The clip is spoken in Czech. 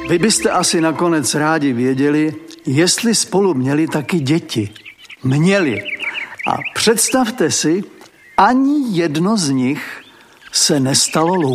Vy byste asi nakonec rádi věděli, jestli spolu měli taky děti. Měli. A představte si, ani jedno z nich se nestalo loučením.